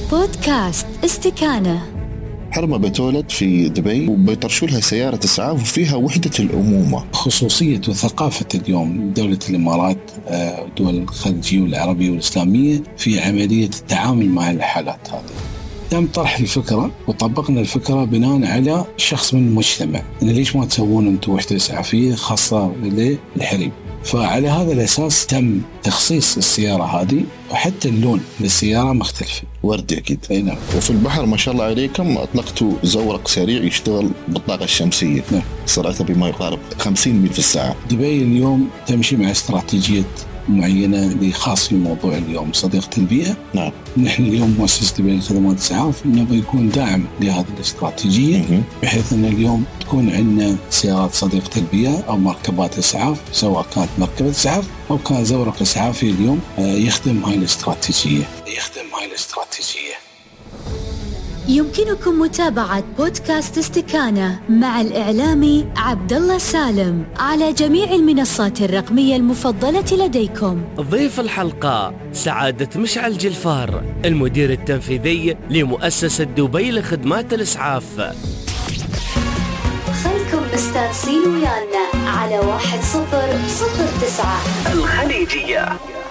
بودكاست استكانة. حرمة بتولد في دبي وبيطرشوا لها سيارة إسعاف وفيها وحدة الأمومة. خصوصية وثقافة اليوم دولة الإمارات والدول الخليجية والعربية والإسلامية في عملية التعامل مع الحالات هذه. تم طرح الفكرة وطبقنا الفكرة بناء على شخص من المجتمع، إن ليش ما تسوون أنتم وحدة إسعافية خاصة للحريم؟ فعلى هذا الأساس تم تخصيص السيارة هذه، وحتى اللون للسيارة مختلف، وردي أكيد. نعم. وفي البحر ما شاء الله عليكم أطلقتوا زورق سريع يشتغل بالطاقة الشمسية. نعم. سرعته بما يقارب 50 ميل في الساعة. دبي اليوم تمشي مع استراتيجية معينة خاص في موضوع اليوم صديقة البيئة. نعم. نحن اليوم مؤسسة دبي لخدمات الإسعاف نبغى يكون داعم لهذه الاستراتيجية، بحيث أن اليوم تكون عندنا سيارات صديقة البيئة أو مركبات إسعاف، سواء كانت مركبة إسعاف أو كان زورق إسعافي اليوم يخدم هاي الاستراتيجية. يمكنكم متابعة بودكاست استكانة مع الإعلامي عبد الله سالم على جميع المنصات الرقمية المفضلة لديكم. ضيف الحلقة سعادة مشعل جلفار، المدير التنفيذي لمؤسسة دبي لخدمات الإسعاف. خلكم مستانسين ويانا على 1009 الخليجية.